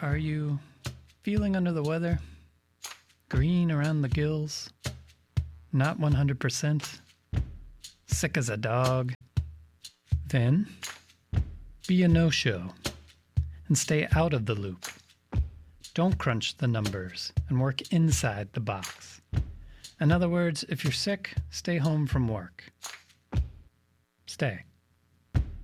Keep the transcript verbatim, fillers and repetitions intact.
Are you feeling under the weather? Green around the gills? Not one hundred percent? Sick as a dog? Then be a no-show and stay out of the loop. Don't crunch the numbers and work inside the box. In other words, if you're sick, stay home from work. Stay.